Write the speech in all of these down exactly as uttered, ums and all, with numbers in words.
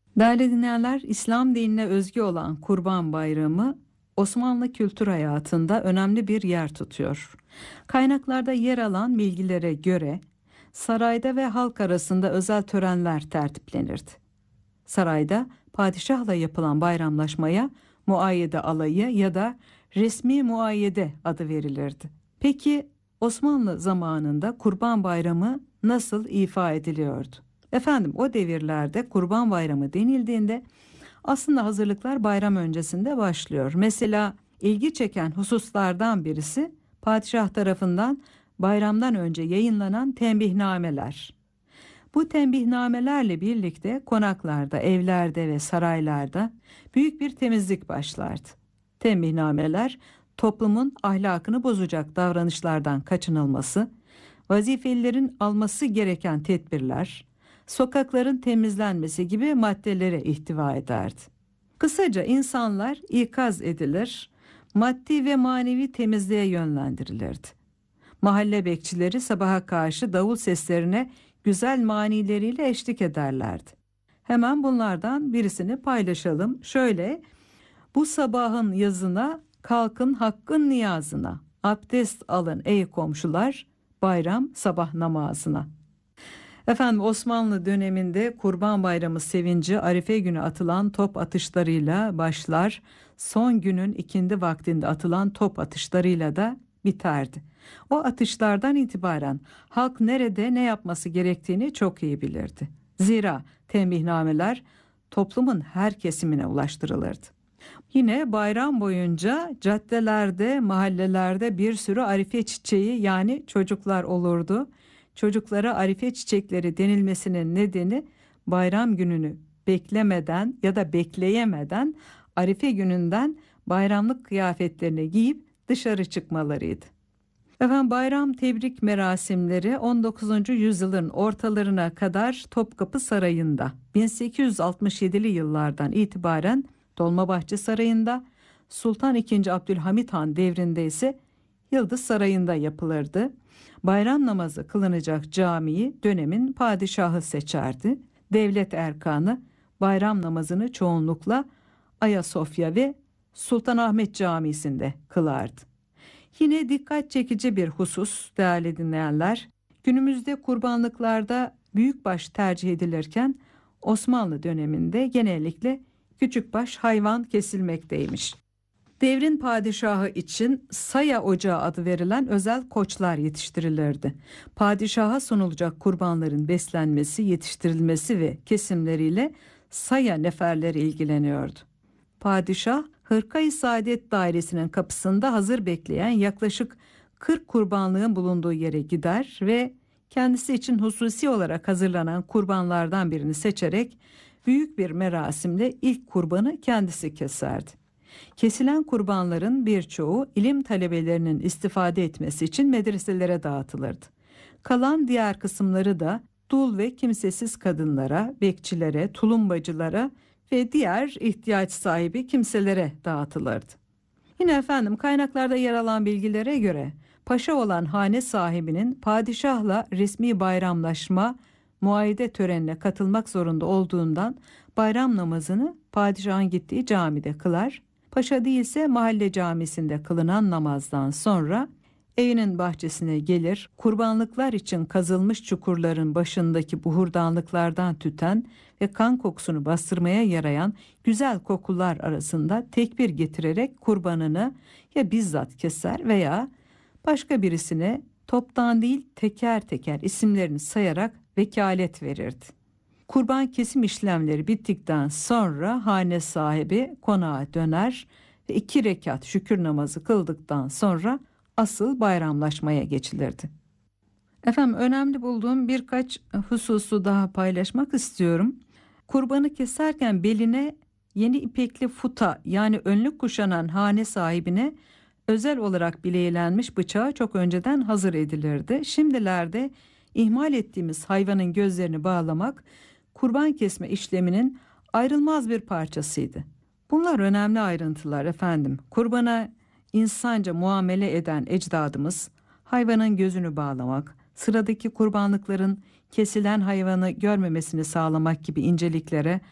Değerli dinleyenler, İslam dinine özgü olan Kurban Bayramı Osmanlı kültür hayatında önemli bir yer tutuyor. Kaynaklarda yer alan bilgilere göre sarayda ve halk arasında özel törenler tertiplenirdi. Sarayda padişahla yapılan bayramlaşmaya muayyede alayı ya da resmi muayyede adı verilirdi. Peki Osmanlı zamanında Kurban Bayramı nasıl ifa ediliyordu? Efendim, o devirlerde Kurban Bayramı denildiğinde aslında hazırlıklar bayram öncesinde başlıyor. Mesela ilgi çeken hususlardan birisi padişah tarafından bayramdan önce yayınlanan tembihnameler. Bu tembihnamelerle birlikte konaklarda, evlerde ve saraylarda büyük bir temizlik başlardı. Tembihnameler toplumun ahlakını bozacak davranışlardan kaçınılması, vazifelilerin alması gereken tedbirler, sokakların temizlenmesi gibi maddelere ihtiva ederdi. Kısaca insanlar ikaz edilir, maddi ve manevi temizliğe yönlendirilirdi. Mahalle bekçileri sabaha karşı davul seslerine güzel manileriyle eşlik ederlerdi. Hemen bunlardan birisini paylaşalım. Şöyle: bu sabahın yazına, kalkın hakkın niyazına, abdest alın ey komşular, bayram sabah namazına. Efendim, Osmanlı döneminde Kurban Bayramı sevinci Arife günü atılan top atışlarıyla başlar, son günün ikindi vaktinde atılan top atışlarıyla da biterdi. O atışlardan itibaren halk nerede ne yapması gerektiğini çok iyi bilirdi. Zira tembihnameler toplumun her kesimine ulaştırılırdı. Yine bayram boyunca caddelerde, mahallelerde bir sürü arife çiçeği, yani çocuklar olurdu. Çocuklara arife çiçekleri denilmesinin nedeni bayram gününü beklemeden ya da bekleyemeden arife gününden bayramlık kıyafetlerini giyip dışarı çıkmalarıydı. Efendim, bayram tebrik merasimleri on dokuzuncu yüzyılın ortalarına kadar Topkapı Sarayı'nda, bin sekiz yüz altmış yedili yıllardan itibaren Dolmabahçe Sarayı'nda, Sultan ikinci. Abdülhamit Han devrinde ise Yıldız Sarayı'nda yapılırdı. Bayram namazı kılınacak camiyi dönemin padişahı seçerdi. Devlet erkanı bayram namazını çoğunlukla Ayasofya ve Sultanahmet Camisi'nde kılardı. Yine dikkat çekici bir husus değerli dinleyenler, günümüzde kurbanlıklarda büyükbaş tercih edilirken Osmanlı döneminde genellikle küçükbaş hayvan kesilmekteymiş. Devrin padişahı için saya ocağı adı verilen özel koçlar yetiştirilirdi. Padişaha sunulacak kurbanların beslenmesi, yetiştirilmesi ve kesimleriyle saya neferleri ilgileniyordu. Padişah Hırka-i Saadet Dairesi'nin kapısında hazır bekleyen yaklaşık kırk kurbanlığın bulunduğu yere gider ve kendisi için hususi olarak hazırlanan kurbanlardan birini seçerek büyük bir merasimle ilk kurbanı kendisi keserdi. Kesilen kurbanların birçoğu ilim talebelerinin istifade etmesi için medreselere dağıtılırdı. Kalan diğer kısımları da dul ve kimsesiz kadınlara, bekçilere, tulumbacılara ve diğer ihtiyaç sahibi kimselere dağıtılırdı. Yine efendim, kaynaklarda yer alan bilgilere göre paşa olan hane sahibinin padişahla resmi bayramlaşma, muayede törenine katılmak zorunda olduğundan bayram namazını padişahın gittiği camide kılar, paşa değilse mahalle camisinde kılınan namazdan sonra evinin bahçesine gelir, kurbanlıklar için kazılmış çukurların başındaki buhurdanlıklardan tüten ve kan kokusunu bastırmaya yarayan güzel kokular arasında tekbir getirerek kurbanını ya bizzat keser veya başka birisine toptan değil teker teker isimlerini sayarak vekalet verirdi. Kurban kesim işlemleri bittikten sonra hane sahibi konağa döner ve iki rekat şükür namazı kıldıktan sonra asıl bayramlaşmaya geçilirdi. Efendim, önemli bulduğum birkaç hususu daha paylaşmak istiyorum. Kurbanı keserken beline yeni ipekli futa, yani önlük kuşanan hane sahibine özel olarak bilyelenmiş bıçağı çok önceden hazır edilirdi. Şimdilerde ihmal ettiğimiz hayvanın gözlerini bağlamak kurban kesme işleminin ayrılmaz bir parçasıydı. Bunlar önemli ayrıntılar efendim. Kurbana insanca muamele eden ecdadımız hayvanın gözünü bağlamak, sıradaki kurbanlıkların kesilen hayvanı görmemesini sağlamak gibi inceliklere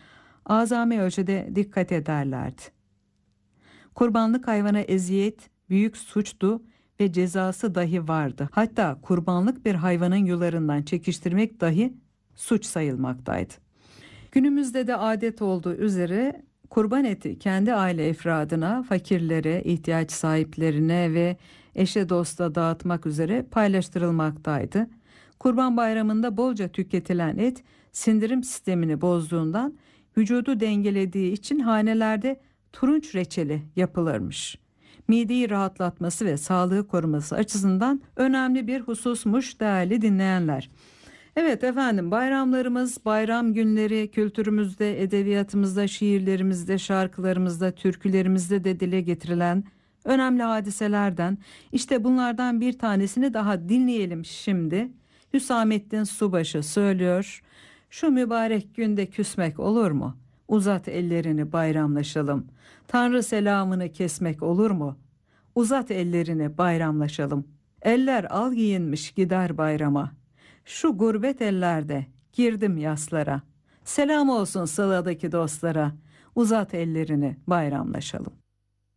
azami ölçüde dikkat ederlerdi. Kurbanlık hayvana eziyet büyük suçtu ve cezası dahi vardı. Hatta kurbanlık bir hayvanın yularından çekiştirmek dahi suç sayılmaktaydı. Günümüzde de adet olduğu üzere kurban eti kendi aile efradına, fakirlere, ihtiyaç sahiplerine ve eşe dosta dağıtmak üzere paylaştırılmaktaydı. Kurban Bayramı'nda bolca tüketilen et sindirim sistemini bozduğundan vücudu dengelediği için hanelerde turunç reçeli yapılırmış. Mideyi rahatlatması ve sağlığı koruması açısından önemli bir hususmuş değerli dinleyenler. Evet efendim, bayramlarımız, bayram günleri kültürümüzde, edebiyatımızda, şiirlerimizde, şarkılarımızda, türkülerimizde de dile getirilen önemli hadiselerden. İşte bunlardan bir tanesini daha dinleyelim şimdi. Hüsamettin Subaşı söylüyor. Şu mübarek günde küsmek olur mu? Uzat ellerini bayramlaşalım. Tanrı selamını kesmek olur mu? Uzat ellerini bayramlaşalım. Eller al giyinmiş gider bayrama. Şu gurbet ellerde girdim yaslara. Selam olsun sıladaki dostlara. Uzat ellerini bayramlaşalım.